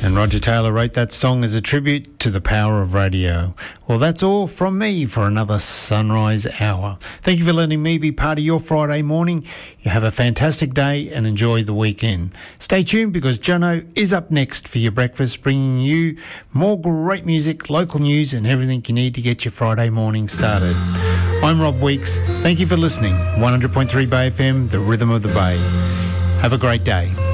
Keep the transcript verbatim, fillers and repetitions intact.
And Roger Taylor wrote that song as a tribute to the power of radio. Well, that's all from me for another Sunrise Hour. Thank you for letting me be part of your Friday morning. You have a fantastic day and enjoy the weekend. Stay tuned because Jono is up next for your breakfast, bringing you more great music, local news and everything you need to get your Friday morning started. I'm Rob Weeks. Thank you for listening. one hundred point three Bay F M, the rhythm of the Bay. Have a great day.